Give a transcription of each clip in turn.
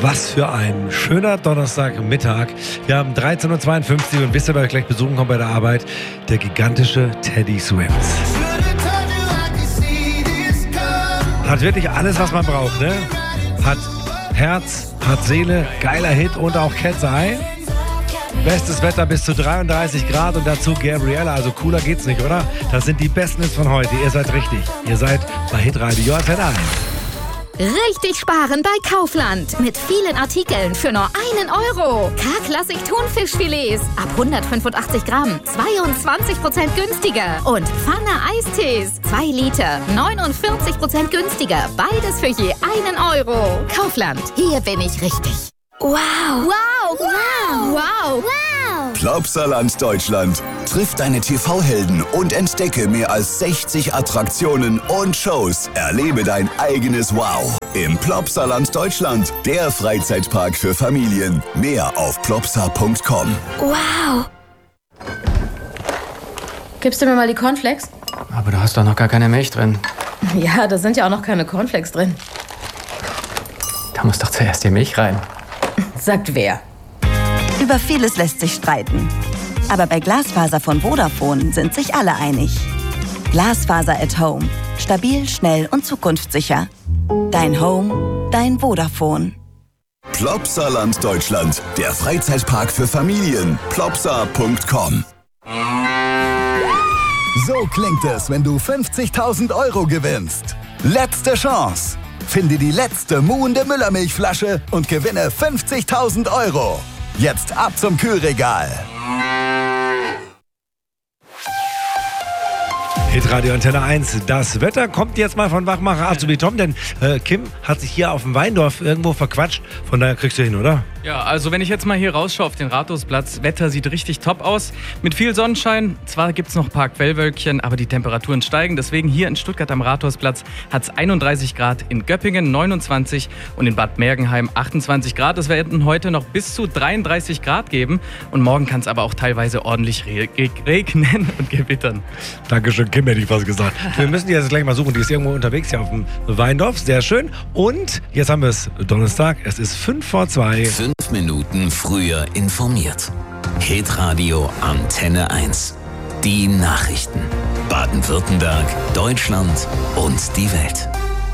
Was für ein schöner Donnerstagmittag. Wir haben 13.52 Uhr und wisst ihr, wer euch gleich besuchen kommt bei der Arbeit? Der gigantische Teddy Swims. Hat wirklich alles, was man braucht, ne? Hat Herz, hat Seele, geiler Hit und auch Cat's Eye. Bestes Wetter bis zu 33 Grad und dazu Gabriella, also cooler geht's nicht, oder? Das sind die besten Hits von heute. Ihr seid richtig. Ihr seid bei Hitradio Antenne 1. Richtig sparen bei Kaufland. Mit vielen Artikeln für nur 1 Euro. K-Klassik Thunfischfilets ab 185 Gramm. 22% günstiger. Und Pfanne Eistees. 2 Liter. 49% günstiger. Beides für je 1 Euro. Kaufland. Hier bin ich richtig. Wow. Wow. Wow. Wow. Wow. Plopsaland Deutschland. Triff deine TV-Helden und entdecke mehr als 60 Attraktionen und Shows. Erlebe dein eigenes Wow im Plopsaland Deutschland, der Freizeitpark für Familien. Mehr auf plopsa.com. Wow. Gibst du mir mal die Cornflakes? Aber da hast doch noch gar keine Milch drin. Ja, da sind ja auch noch keine Cornflakes drin. Da muss doch zuerst die Milch rein. Sagt wer? Über vieles lässt sich streiten. Aber bei Glasfaser von Vodafone sind sich alle einig. Glasfaser at Home. Stabil, schnell und zukunftssicher. Dein Home, dein Vodafone. Plopsaland Deutschland, der Freizeitpark für Familien. Plopsa.com. So klingt es, wenn du 50.000 Euro gewinnst. Letzte Chance. Finde die letzte muhende Müllermilchflasche und gewinne 50.000 Euro. Jetzt ab zum Kühlregal. Hitradio Antenne 1. Das Wetter kommt jetzt mal von Wachmacher Azubi Tom, denn Kim hat sich hier auf dem Weindorf irgendwo verquatscht. Von daher kriegst du hin, oder? Ja, also wenn ich jetzt mal hier rausschaue auf den Rathausplatz, Wetter sieht richtig top aus. Mit viel Sonnenschein. Zwar gibt es noch ein paar Quellwölkchen, aber die Temperaturen steigen. Deswegen hier in Stuttgart am Rathausplatz hat es 31 Grad, in Göppingen 29 und in Bad Mergenheim 28 Grad. Es werden heute noch bis zu 33 Grad geben. Und morgen kann es aber auch teilweise ordentlich regnen und gewittern. Dankeschön, Kim, hätte ich was gesagt. Wir müssen die jetzt gleich mal suchen. Die ist irgendwo unterwegs hier auf dem Weindorf. Sehr schön. Und jetzt haben wir es Donnerstag. Es ist 2:05. 5 Minuten früher informiert. Hitradio Antenne 1. Die Nachrichten. Baden-Württemberg, Deutschland und die Welt.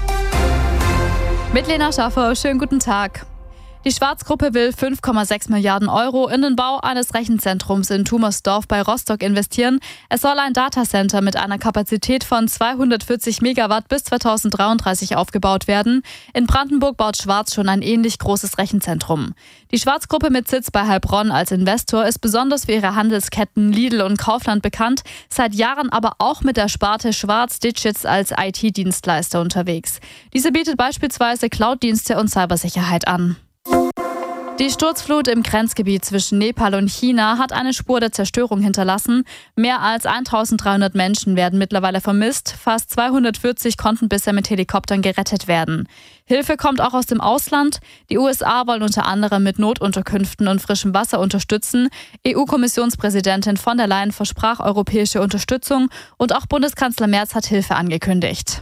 Mit Lena Schaffer, schönen guten Tag. Die Schwarz-Gruppe will 5,6 Milliarden Euro in den Bau eines Rechenzentrums in Tumersdorf bei Rostock investieren. Es soll ein Datacenter mit einer Kapazität von 240 Megawatt bis 2033 aufgebaut werden. In Brandenburg baut Schwarz schon ein ähnlich großes Rechenzentrum. Die Schwarz-Gruppe mit Sitz bei Heilbronn als Investor ist besonders für ihre Handelsketten Lidl und Kaufland bekannt, seit Jahren aber auch mit der Sparte Schwarz Digits als IT-Dienstleister unterwegs. Diese bietet beispielsweise Cloud-Dienste und Cybersicherheit an. Die Sturzflut im Grenzgebiet zwischen Nepal und China hat eine Spur der Zerstörung hinterlassen. Mehr als 1300 Menschen werden mittlerweile vermisst. Fast 240 konnten bisher mit Helikoptern gerettet werden. Hilfe kommt auch aus dem Ausland. Die USA wollen unter anderem mit Notunterkünften und frischem Wasser unterstützen. EU-Kommissionspräsidentin von der Leyen versprach europäische Unterstützung und auch Bundeskanzler Merz hat Hilfe angekündigt.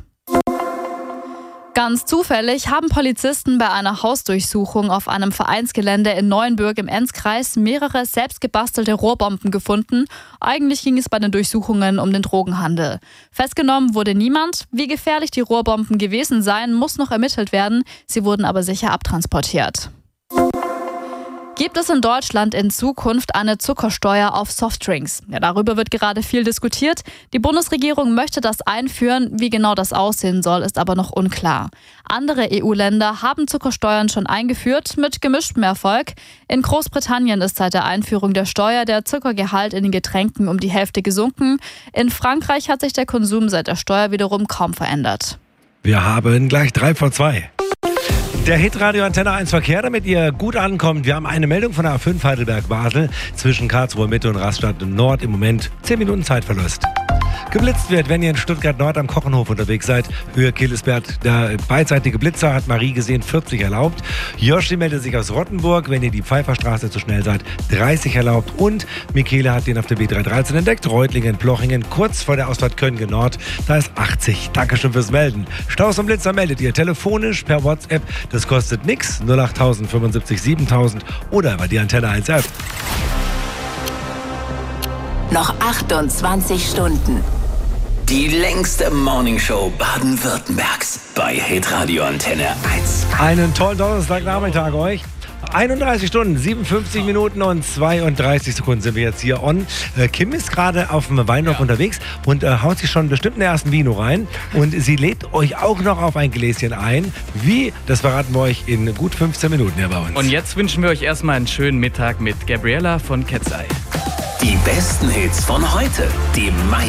Ganz zufällig haben Polizisten bei einer Hausdurchsuchung auf einem Vereinsgelände in Neuenbürg im Enzkreis mehrere selbstgebastelte Rohrbomben gefunden. Eigentlich ging es bei den Durchsuchungen um den Drogenhandel. Festgenommen wurde niemand. Wie gefährlich die Rohrbomben gewesen seien, muss noch ermittelt werden. Sie wurden aber sicher abtransportiert. Gibt es in Deutschland in Zukunft eine Zuckersteuer auf Softdrinks? Ja, darüber wird gerade viel diskutiert. Die Bundesregierung möchte das einführen. Wie genau das aussehen soll, ist aber noch unklar. Andere EU-Länder haben Zuckersteuern schon eingeführt, mit gemischtem Erfolg. In Großbritannien ist seit der Einführung der Steuer der Zuckergehalt in den Getränken um die Hälfte gesunken. In Frankreich hat sich der Konsum seit der Steuer wiederum kaum verändert. Wir haben gleich 3:02. Der Hitradio Antenne 1 Verkehr, damit ihr gut ankommt. Wir haben eine Meldung von der A5 Heidelberg-Basel zwischen Karlsruhe Mitte und Rastatt Nord. Im Moment 10 Minuten Zeitverlust. geblitzt wird, wenn ihr in Stuttgart Nord am Kochenhof unterwegs seid. Höhe Killesberg, der beidseitige Blitzer hat Marie gesehen, 40 erlaubt. Joshi meldet sich aus Rottenburg, wenn ihr die Pfeifferstraße zu schnell seid, 30 erlaubt. Und Michele hat den auf der B313 entdeckt. Reutlingen, Plochingen, kurz vor der Ausfahrt Köln Nord, da ist 80. Dankeschön fürs Melden. Staus und Blitzer meldet ihr telefonisch per WhatsApp. Das kostet nix. 08000 75 7000 oder über die Antenne 1 App. Noch 28 Stunden. Die längste Morningshow Baden-Württembergs bei Hitradio Antenne 1. Einen tollen Donnerstagnachmittag euch. 31 Stunden, 57 Minuten und 32 Sekunden sind wir jetzt hier on. Kim ist gerade auf dem Weinhof unterwegs und haut sich schon bestimmt den ersten Vino rein. Und sie lädt euch auch noch auf ein Gläschen ein. Wie? Das verraten wir euch in gut 15 Minuten hier bei uns. Und jetzt wünschen wir euch erstmal einen schönen Mittag mit Gabriella von Cat's Eye. Die besten Hits von heute. Die